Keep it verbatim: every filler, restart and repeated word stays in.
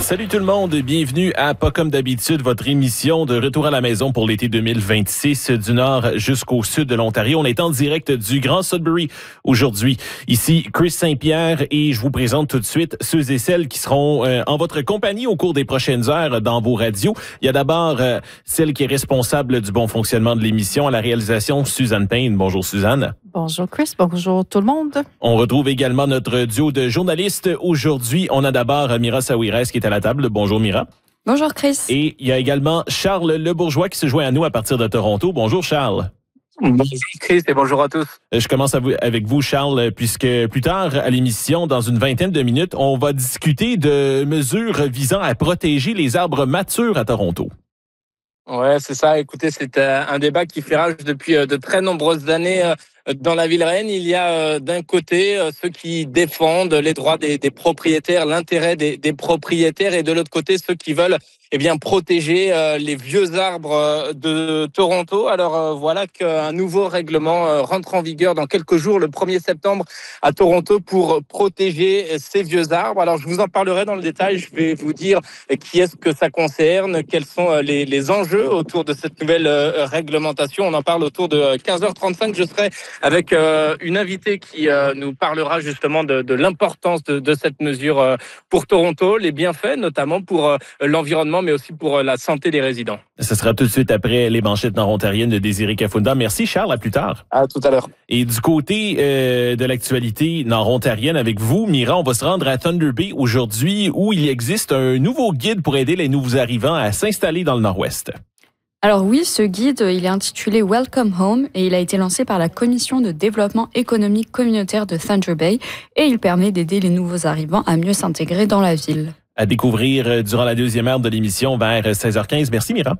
Salut tout le monde, bienvenue à Pas comme d'habitude, votre émission de retour à la maison pour l'été deux mille vingt-six du nord jusqu'au sud de l'Ontario. On est en direct du Grand Sudbury aujourd'hui. Ici Chris Saint-Pierre et je vous présente tout de suite ceux et celles qui seront euh, en votre compagnie au cours des prochaines heures dans vos radios. Il y a d'abord euh, celle qui est responsable du bon fonctionnement de l'émission à la réalisation, Suzanne Payne. Bonjour Suzanne. Bonjour Chris, bonjour tout le monde. On retrouve également notre duo de journalistes. Aujourd'hui, on a d'abord Mira Saouires qui est à la table. Bonjour Mira. Bonjour Chris. Et il y a également Charles Lebourgeois qui se joint à nous à partir de Toronto. Bonjour Charles. Bonjour Chris et bonjour à tous. Je commence avec vous Charles, puisque plus tard à l'émission, dans une vingtaine de minutes, on va discuter de mesures visant à protéger les arbres matures à Toronto. Ouais, c'est ça. Écoutez, c'est un débat qui fait rage depuis de très nombreuses années. Dans la ville reine, il y a d'un côté ceux qui défendent les droits des, des propriétaires, l'intérêt des, des propriétaires, et de l'autre côté ceux qui veulent eh bien protéger euh, les vieux arbres euh, de Toronto. Alors euh, voilà qu'un nouveau règlement euh, rentre en vigueur dans quelques jours, le premier septembre, à Toronto, pour protéger ces vieux arbres. Alors je vous en parlerai dans le détail. Je vais vous dire qui est-ce que ça concerne, quels sont euh, les, les enjeux autour de cette nouvelle euh, réglementation. On en parle autour de quinze heures trente-cinq. Je serai avec euh, une invitée qui euh, nous parlera justement de, de l'importance de, de cette mesure euh, pour Toronto, les bienfaits notamment pour euh, l'environnement, mais aussi pour la santé des résidents. Ce sera tout de suite après les manchettes nord-ontariennes de Désiré Kafunda. Merci Charles, à plus tard. À tout à l'heure. Et du côté euh, de l'actualité nord-ontarienne avec vous, Mira, on va se rendre à Thunder Bay aujourd'hui où il existe un nouveau guide pour aider les nouveaux arrivants à s'installer dans le nord-ouest. Alors oui, ce guide, il est intitulé Welcome Home et il a été lancé par la Commission de développement économique communautaire de Thunder Bay et il permet d'aider les nouveaux arrivants à mieux s'intégrer dans la ville. À découvrir durant la deuxième heure de l'émission vers seize heures quinze. Merci Mira.